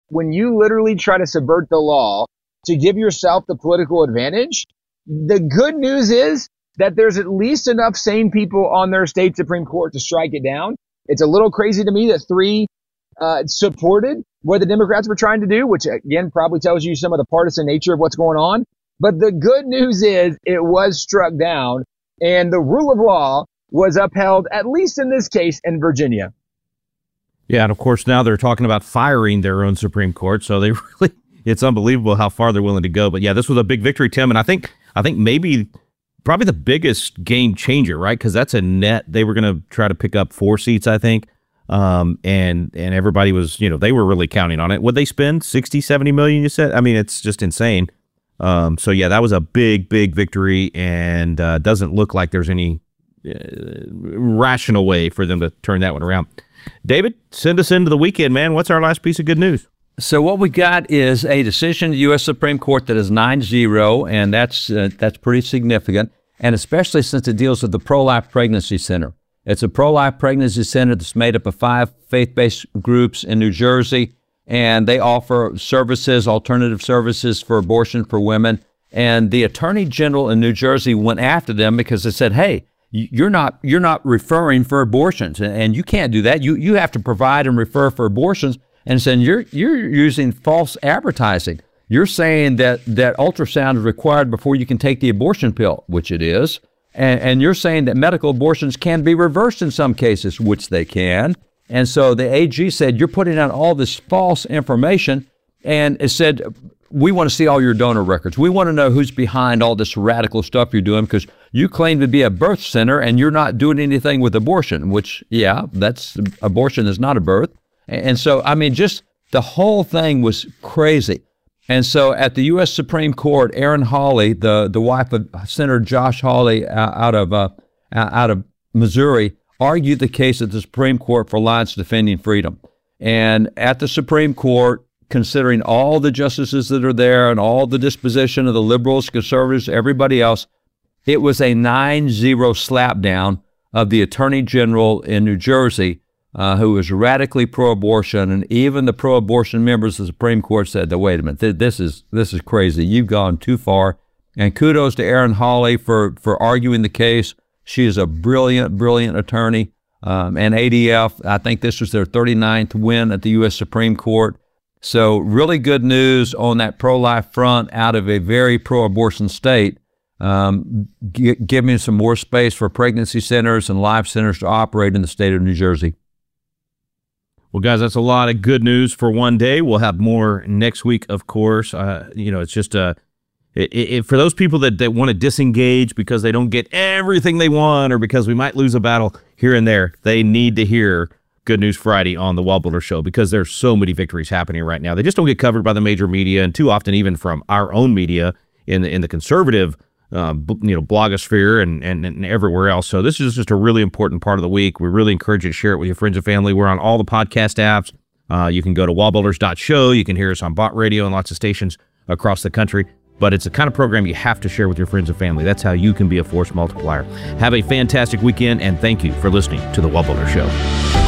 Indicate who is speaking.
Speaker 1: when you literally try to subvert the law to give yourself the political advantage, the good news is that there's at least enough sane people on their state Supreme Court to strike it down. It's a little crazy to me that 3 supported what the Democrats were trying to do, which again probably tells you some of the partisan nature of what's going on. But the good news is it was struck down, and the rule of law was upheld, at least in this case, in Virginia.
Speaker 2: Yeah, and of course now they're talking about firing their own Supreme Court, so they really, it's unbelievable how far they're willing to go. But yeah, this was a big victory, Tim, and I think maybe probably the biggest game changer, right? Because that's a net. They were going to try to pick up 4 seats, I think. And everybody was, they were really counting on it. Would they spend 60, 70 million, you said? I mean, it's just insane. So yeah, that was a big, big victory, and doesn't look like there's any rational way for them to turn that one around. David, send us into the weekend, man. What's our last piece of good news?
Speaker 3: So what we got is a decision of the U.S. Supreme Court that is 9-0, and that's pretty significant, and especially since it deals with the Pro-Life Pregnancy Center. It's a pro-life pregnancy center that's made up of 5 faith-based groups in New Jersey, and they offer services, alternative services for abortion for women. And the Attorney General in New Jersey went after them because they said, hey, you're not referring for abortions, and you can't do that. You have to provide and refer for abortions. And saying you're using false advertising. You're saying that ultrasound is required before you can take the abortion pill, which it is. And you're saying that medical abortions can be reversed in some cases, which they can. And so the AG said, you're putting out all this false information. And it said, we want to see all your donor records. We want to know who's behind all this radical stuff you're doing, because you claim to be a birth center and you're not doing anything with abortion, which, yeah, abortion is not a birth. And so, I mean, just the whole thing was crazy. And so at the U.S. Supreme Court, Erin Hawley, the wife of Senator Josh Hawley out of Missouri, argued the case at the Supreme Court for Alliance Defending Freedom. And at the Supreme Court, considering all the justices that are there and all the disposition of the liberals, conservatives, everybody else, it was a 9-0 slapdown of the Attorney General in New Jersey, who was radically pro-abortion, and even the pro-abortion members of the Supreme Court said, wait a minute, this is crazy. You've gone too far. And kudos to Erin Hawley for arguing the case. She is a brilliant, brilliant attorney. And ADF, I think this was their 39th win at the U.S. Supreme Court. So really good news on that pro-life front out of a very pro-abortion state. Giving some more space for pregnancy centers and life centers to operate in the state of New Jersey.
Speaker 2: Well, guys, that's a lot of good news for one day. We'll have more next week, of course. It's just for those people that want to disengage because they don't get everything they want or because we might lose a battle here and there, they need to hear Good News Friday on the Wallbuilder Show, because there's so many victories happening right now. They just don't get covered by the major media, and too often even from our own media in the conservative blogosphere and everywhere else. So this is just a really important part of the week. We really encourage you to share it with your friends and family. We're on all the podcast apps. You can go to wallbuilders.show. You can hear us on Bot Radio and lots of stations across the country. But it's a kind of program you have to share with your friends and family. That's how you can be a force multiplier. Have a fantastic weekend, and thank you for listening to The Wallbuilder Show.